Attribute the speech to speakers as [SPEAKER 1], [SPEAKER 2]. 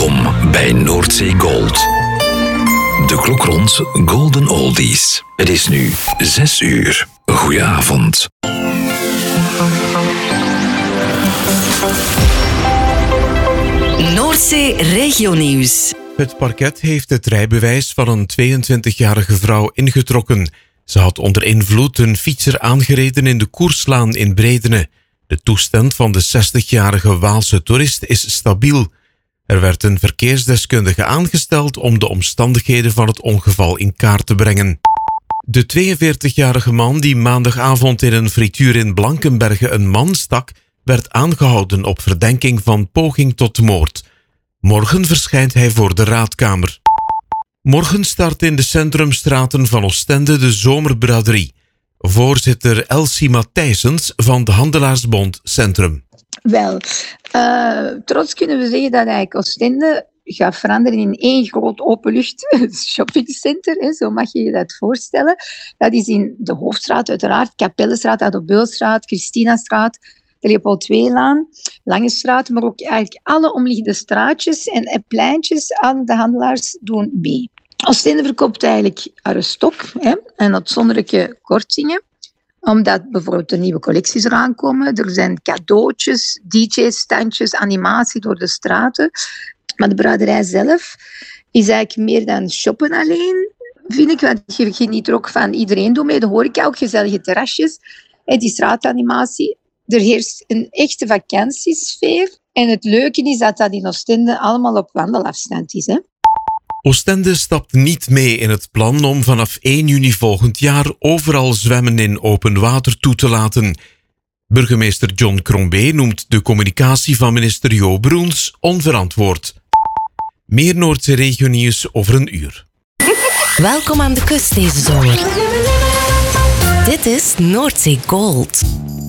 [SPEAKER 1] Welkom bij Noordzee Gold. De klok rond Golden Oldies. Het is nu 6 uur. Goedenavond.
[SPEAKER 2] Noordzee Regionieuws.
[SPEAKER 3] Het parket heeft het rijbewijs van een 22-jarige vrouw ingetrokken. Ze had onder invloed een fietser aangereden in de Koerslaan in Bredene. De toestand van de 60-jarige Waalse toerist is stabiel. Er werd een verkeersdeskundige aangesteld om de omstandigheden van het ongeval in kaart te brengen. De 42-jarige man die maandagavond in een frituur in Blankenberge een man stak, werd aangehouden op verdenking van poging tot moord. Morgen verschijnt hij voor de raadkamer. Morgen start in de centrumstraten van Oostende de zomerbraderie. Voorzitter Elsie Matthijsens van de Handelaarsbond Centrum.
[SPEAKER 4] Wel, trots kunnen we zeggen dat eigenlijk Oostende gaat veranderen in één groot openlucht shoppingcenter. Zo mag je je dat voorstellen. Dat is in de Hoofdstraat uiteraard, Kapellenstraat, Adelbeulstraat, Christinastraat, de Leopold II-laan, Lange Straat, maar ook eigenlijk alle omliggende straatjes en pleintjes aan de handelaars doen mee. Oostende verkoopt eigenlijk haar stok en uitzonderlijke kortingen, omdat bijvoorbeeld er nieuwe collecties eraan komen. Er zijn cadeautjes, DJ-standjes, animatie door de straten. Maar de braderij zelf is eigenlijk meer dan shoppen alleen, vind ik. Want je geniet er ook van iedereen doet mee. De horeca, ook gezellige terrasjes, die straatanimatie. Er heerst een echte vakantiesfeer. En het leuke is dat dat in Oostende allemaal op wandelafstand is.
[SPEAKER 3] Oostende stapt niet mee in het plan om vanaf 1 juni volgend jaar overal zwemmen in open water toe te laten. Burgemeester John Crombé noemt de communicatie van minister Jo Broens onverantwoord. Meer Noordzee Regionieuws over een uur.
[SPEAKER 2] Welkom aan de kust deze zomer. Dit is Noordzee Gold.